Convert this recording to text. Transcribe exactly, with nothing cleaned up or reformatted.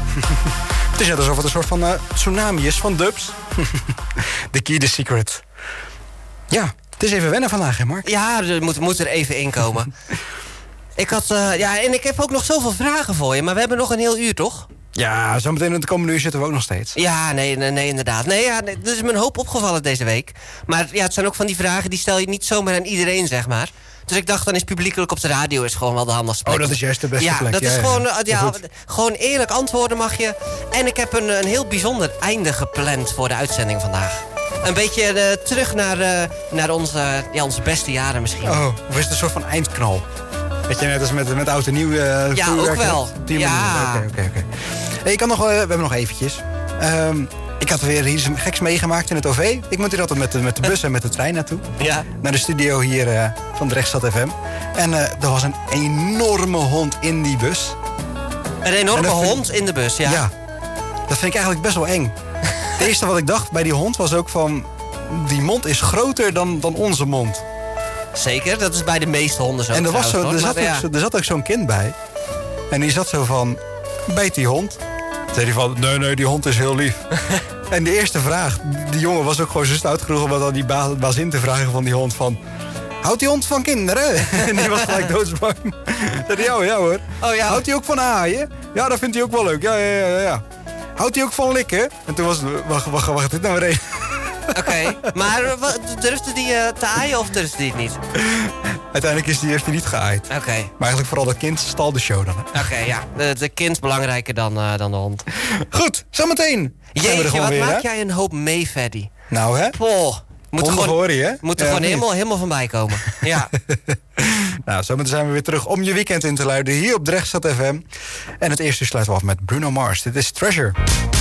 Het is net alsof het een soort van uh, tsunami is van dubs. The Key, The Secret. Ja, het is even wennen vandaag, hè Mark? Ja, er moet, moet er even inkomen. Ik had, uh, ja, en ik heb ook nog zoveel vragen voor je, maar we hebben nog een heel uur, toch? Ja, zometeen in de komende uur zitten we ook nog steeds. Ja, nee, nee, nee inderdaad. Nee, ja, nee, er is me een hoop opgevallen deze week. Maar ja, het zijn ook van die vragen die stel je niet zomaar aan iedereen, zeg maar. Dus ik dacht, dan is publiekelijk op de radio is gewoon wel de handigste plek. Oh, dat is juist de beste ja, plek. Dat ja, is ja, gewoon, ja. ja, gewoon eerlijk antwoorden mag je. En ik heb een, een heel bijzonder einde gepland voor de uitzending vandaag. Een beetje uh, terug naar, uh, naar onze, ja, onze beste jaren misschien. Oh, of is het een soort van eindknal? Dat je net als met, met oud en nieuw uh, ja, ook wel. Ja. Oké, oké, oké. Hey, ik kan nog, uh, we hebben nog eventjes. Um, ik had weer hier iets geks meegemaakt in het O V. Ik moet hier altijd met de, met de bus en met de trein naartoe. Ja. Naar de studio hier uh, van Drechtstad F M. En uh, er was een enorme hond in die bus. Een enorme vind... hond in de bus, ja. Ja, dat vind ik eigenlijk best wel eng. Het eerste wat ik dacht bij die hond was ook van... die mond is groter dan, dan onze mond. Zeker, dat is bij de meeste honden zo. En er, was zo, er, zat, maar, ja. ook, er zat ook zo'n kind bij. En die zat zo van... bijt die hond? Toen zei hij van... nee, nee, die hond is heel lief. En de eerste vraag... die jongen was ook gewoon zo stout genoeg... om dan die ba- bazin te vragen van die hond van... houdt die hond van kinderen? En die was gelijk doodsbang. Zei hij, ja, ja hoor. Oh, ja. Houdt hij ook van haaien? Ja, dat vindt hij ook wel leuk. Ja, ja, ja, ja. Houdt hij ook van likken? En toen was het... wacht, wacht, wacht, dit nou weer even. Oké, okay. Maar wat, durfde die uh, te aaien of durfde die het niet? Uiteindelijk is die, heeft hij niet geaaid. Oké. Okay. Maar eigenlijk vooral dat kind stal de show dan. Oké, okay, ja. De, de kind belangrijker dan, uh, dan de hond. Goed, zometeen. Jeetje, wat weer, maak hè? jij een hoop mee, Freddy. Nou, hè? Oh, moet er gewoon, horen, hè? moet er ja, gewoon helemaal, helemaal van bij komen. Ja. Nou, zometeen zijn we weer terug om je weekend in te luiden hier op Drechtstad F M. En het eerste sluiten we af met Bruno Mars. Dit is Treasure.